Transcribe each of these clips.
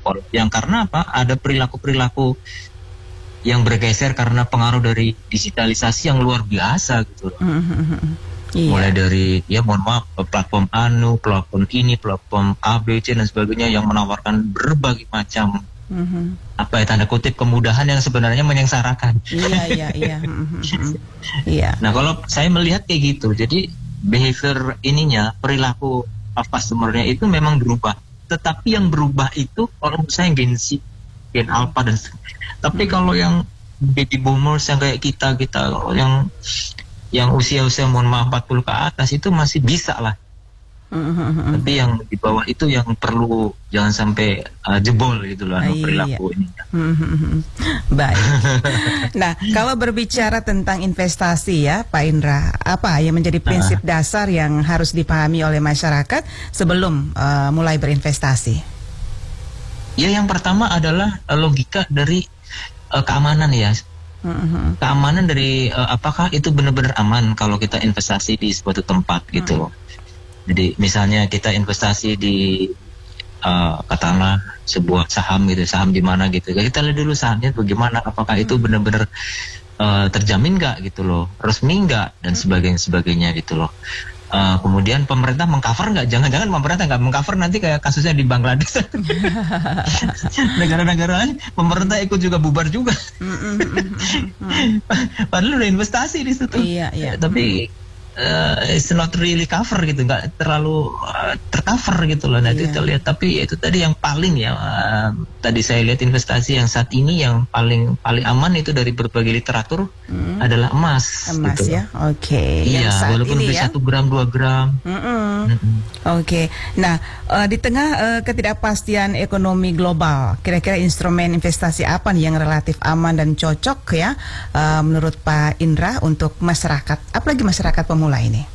Yang karena apa? Ada perilaku-perilaku yang bergeser karena pengaruh dari digitalisasi yang luar biasa gitu loh. Iya. Mulai dari ya mohon maaf platform platform ini, platform A, B, C dan sebagainya yang menawarkan berbagai macam apa ya tanda kutip kemudahan yang sebenarnya menyengsarakan. Iya. Iya. Nah kalau saya melihat kayak gitu, jadi behavior ininya perilaku customernya itu memang berubah. Tetapi yang berubah itu kalau menurut saya Gen Z, Gen Alpha dan tapi kalau yang baby boomers yang kayak kita yang usia-usia mohon maaf 40 ke atas itu masih bisa lah. Tapi yang di bawah itu yang perlu jangan sampai jebol gitu loh perilaku ini. Baik. Nah, kalau berbicara tentang investasi ya, Pak Indra, apa yang menjadi prinsip dasar yang harus dipahami oleh masyarakat sebelum mulai berinvestasi? Ya, yang pertama adalah logika dari keamanan ya. Keamanan dari apakah itu benar-benar aman kalau kita investasi di suatu tempat gitu loh. Jadi misalnya kita investasi di katakanlah sebuah saham gitu, saham di mana gitu. Kita lihat dulu sahamnya bagaimana, apakah itu benar-benar terjamin nggak gitu loh, resmi nggak dan sebagainya gitu loh. Kemudian pemerintah mengcover nggak? Jangan-jangan pemerintah nggak mengcover nanti kayak kasusnya di Bangladesh. Negara-negara lain pemerintah ikut juga bubar juga. Padahal udah investasi di situ. Iya. Tapi it's not really cover gitu, nggak terlalu tercover gitu loh. Nah itu kita lihat, tapi itu tadi yang paling ya tadi saya lihat investasi yang saat ini yang paling aman itu dari berbagai literatur adalah emas gitu. Ya, oke. Iya, walaupun bisa 1 gram 2 gram. Oke. Nah, di tengah ketidakpastian ekonomi global, kira-kira instrumen investasi apa nih yang relatif aman dan cocok ya menurut Pak Indra untuk masyarakat, apalagi masyarakat pemula ini?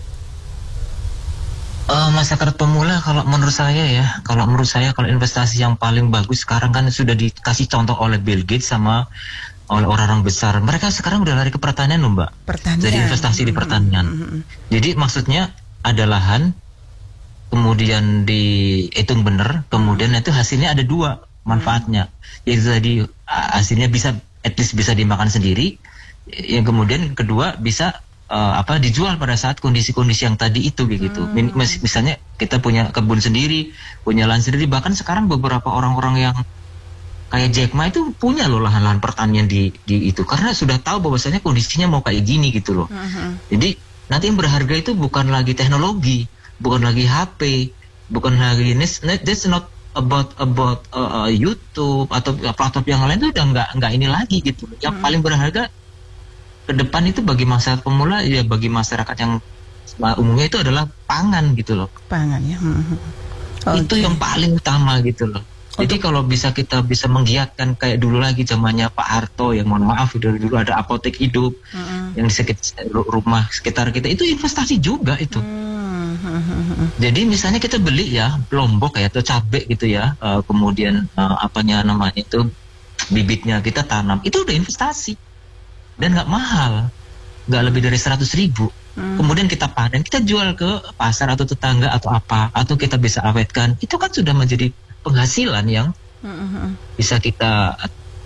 Masyarakat pemula kalau menurut saya kalau investasi yang paling bagus sekarang kan sudah dikasih contoh oleh Bill Gates sama oleh orang-orang besar. Mereka sekarang udah lari ke pertanian loh Mbak. Pertanian. Jadi investasi di pertanian. Jadi maksudnya ada lahan, kemudian dihitung benar, kemudian itu hasilnya ada 2 manfaatnya. Yaitu tadi hasilnya bisa at least bisa dimakan sendiri, yang kemudian kedua bisa dijual pada saat kondisi-kondisi yang tadi itu gitu. Misalnya kita punya kebun sendiri, punya lahan sendiri, bahkan sekarang beberapa orang-orang yang kayak Jack Ma itu punya loh lahan-lahan pertanian di itu karena sudah tahu bahwasanya kondisinya mau kayak gini gitu loh. Jadi nanti yang berharga itu bukan lagi teknologi, bukan lagi HP, bukan lagi that's not about YouTube atau platform yang lain itu udah nggak ini lagi gitu. Yang paling berharga ke depan itu bagi masyarakat pemula ya, bagi masyarakat yang umumnya itu adalah pangan gitu loh. Pangan ya. Itu yang paling utama gitu loh. Jadi kalau kita bisa menggiatkan kayak dulu lagi zamannya Pak Harto yang mohon maaf dulu ada apotek hidup yang di rumah sekitar kita, itu investasi juga itu. Jadi misalnya kita beli ya lombok ya atau cabai gitu ya, kemudian namanya itu bibitnya kita tanam, itu udah investasi. Dan nggak mahal, nggak lebih dari 100.000. Kemudian kita panen, kita jual ke pasar atau tetangga atau apa, atau kita bisa awetkan. Itu kan sudah menjadi penghasilan yang bisa kita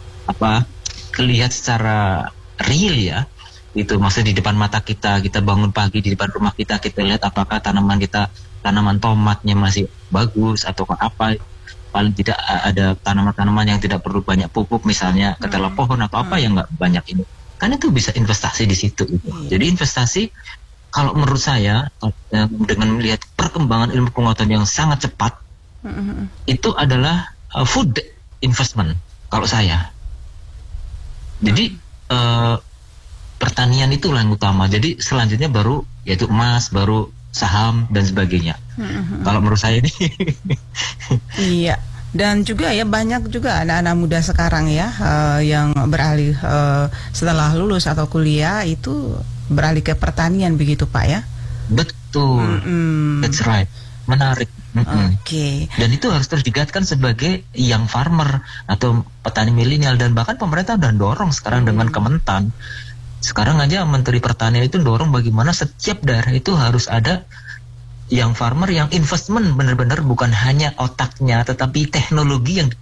lihat secara real ya. Itu maksudnya di depan mata kita bangun pagi di depan rumah kita lihat apakah tanaman tomatnya masih bagus atau apa. Paling tidak ada tanaman-tanaman yang tidak perlu banyak pupuk, misalnya ketela pohon atau apa yang nggak banyak ini. Kan itu bisa investasi di situ. Jadi investasi kalau menurut saya dengan melihat perkembangan ilmu pengetahuan yang sangat cepat, itu adalah food investment kalau saya. Jadi pertanian itulah yang utama. Jadi selanjutnya baru yaitu emas, baru saham dan sebagainya. Kalau menurut saya ini. Iya. Dan juga ya banyak juga anak-anak muda sekarang ya yang beralih setelah lulus atau kuliah itu beralih ke pertanian begitu Pak ya? Betul, that's right, menarik. Oke. Dan itu harus terus digatkan sebagai young farmer atau petani milenial, dan bahkan pemerintah udah dorong sekarang dengan Kementan. Sekarang aja Menteri Pertanian itu dorong bagaimana setiap daerah itu harus ada yang farmer yang investment benar-benar bukan hanya otaknya tetapi teknologi yang